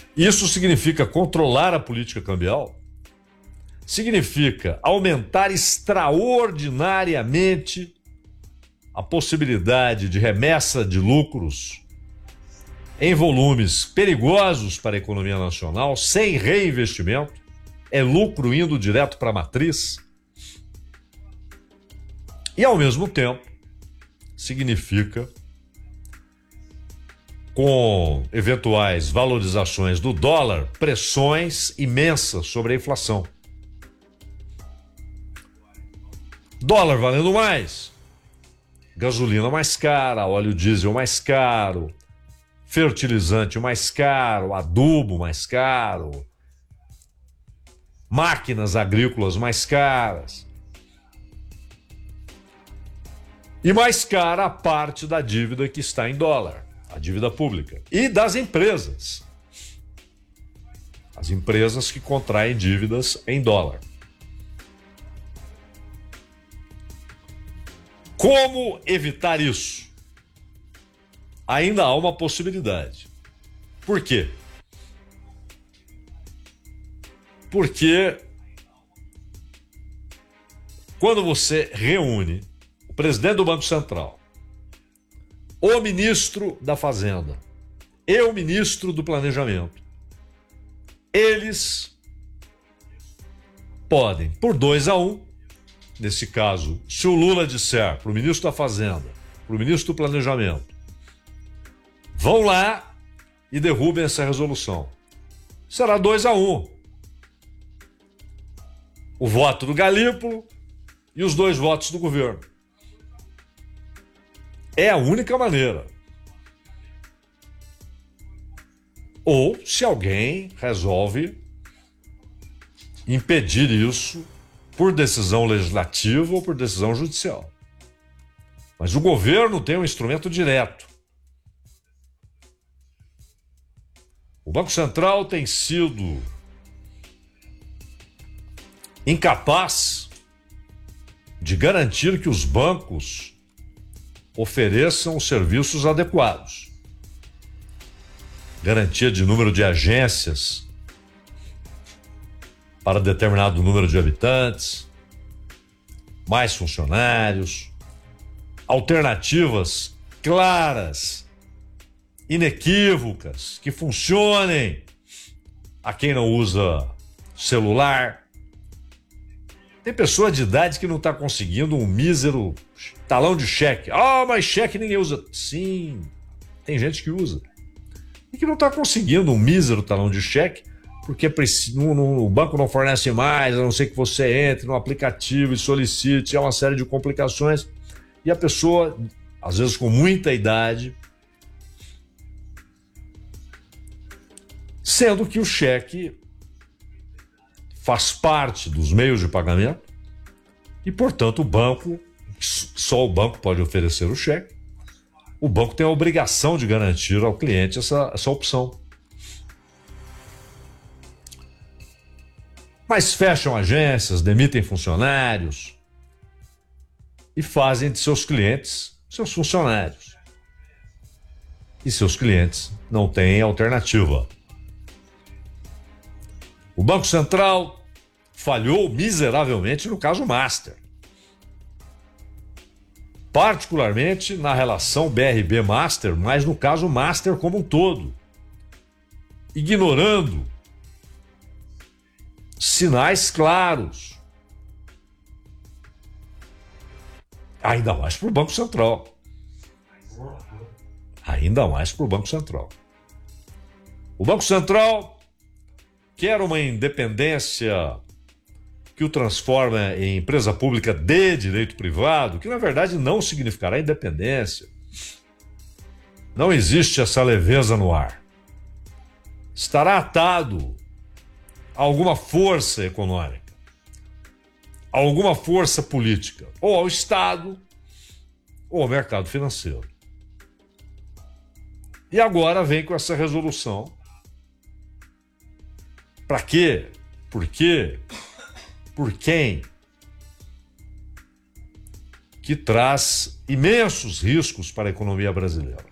Isso significa controlar a política cambial, significa aumentar extraordinariamente a possibilidade de remessa de lucros em volumes perigosos para a economia nacional, sem reinvestimento, é lucro indo direto para a matriz. E, ao mesmo tempo, significa, com eventuais valorizações do dólar, pressões imensas sobre a inflação. Dólar valendo mais, gasolina mais cara, óleo diesel mais caro, fertilizante mais caro, adubo mais caro, máquinas agrícolas mais caras. E mais cara a parte da dívida que está em dólar, a dívida pública. E das empresas. As empresas que contraem dívidas em dólar. Como evitar isso? Ainda há uma possibilidade. Por quê? Porque quando você reúne o presidente do Banco Central, o ministro da Fazenda e o ministro do Planejamento, eles podem, por 2-1, nesse caso, se o Lula disser para o ministro da Fazenda, para o ministro do Planejamento, vão lá e derrubem essa resolução. Será 2-1. O voto do Galípolo e os 2 votos do governo. É a única maneira. Ou se alguém resolve impedir isso por decisão legislativa ou por decisão judicial. Mas o governo tem um instrumento direto. O Banco Central tem sido incapaz de garantir que os bancos ofereçam serviços adequados. Garantia de número de agências para determinado número de habitantes, mais funcionários, alternativas claras, inequívocas, que funcionem a quem não usa celular. Tem pessoa de idade que não está conseguindo um mísero talão de cheque. Mas cheque ninguém usa. Sim, tem gente que usa. E que não está conseguindo um mísero talão de cheque porque o banco não fornece mais, a não ser que você entre no aplicativo e solicite, é uma série de complicações. E a pessoa, às vezes com muita idade, sendo que o cheque faz parte dos meios de pagamento e, portanto, o banco, só o banco pode oferecer o cheque, o banco tem a obrigação de garantir ao cliente essa opção. Mas fecham agências, demitem funcionários e fazem de seus clientes seus funcionários. E seus clientes não têm alternativa. O Banco Central falhou miseravelmente no caso Master. Particularmente na relação BRB-Master, mas no caso Master como um todo. Ignorando sinais claros. Ainda mais para o Banco Central. Ainda mais para o Banco Central. O Banco Central quer uma independência que o transforma em empresa pública de direito privado, que na verdade não significará independência. Não existe essa leveza no ar. Estará atado a alguma força econômica, a alguma força política, ou ao Estado, ou ao mercado financeiro. E agora vem com essa resolução. Para quê? Por quê? Por quem? Que traz imensos riscos para a economia brasileira.